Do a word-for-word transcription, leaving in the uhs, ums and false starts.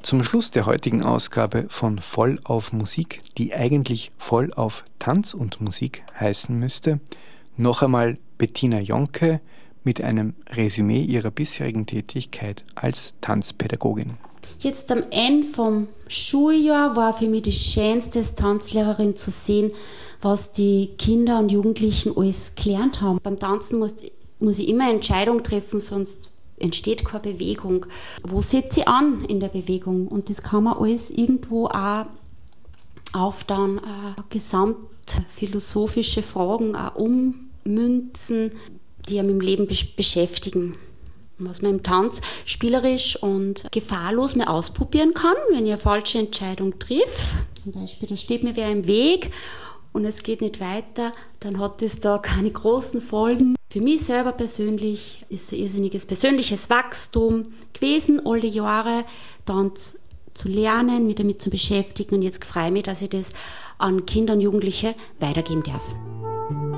Zum Schluss der heutigen Ausgabe von Voll auf Musik, die eigentlich Voll auf Tanz und Musik heißen müsste, noch einmal Bettina Jonke mit einem Resümee ihrer bisherigen Tätigkeit als Tanzpädagogin. Jetzt am Ende vom Schuljahr war für mich das Schönste, als Tanzlehrerin zu sehen, was die Kinder und Jugendlichen alles gelernt haben. Beim Tanzen muss, muss ich immer eine Entscheidung treffen, sonst entsteht keine Bewegung. Wo setze ich an in der Bewegung? Und das kann man alles irgendwo auch auf dann äh, gesamtphilosophische Fragen auch ummünzen, die einem im Leben besch- beschäftigen. Was man im Tanz spielerisch und gefahrlos mal ausprobieren kann, wenn ich eine falsche Entscheidung triff. Zum Beispiel, da steht mir wer im Weg und es geht nicht weiter, dann hat das da keine großen Folgen. Für mich selber persönlich ist ein irrsinniges persönliches Wachstum gewesen, all die Jahre Tanz zu lernen, mich damit zu beschäftigen, und jetzt freue ich mich, dass ich das an Kinder und Jugendliche weitergeben darf.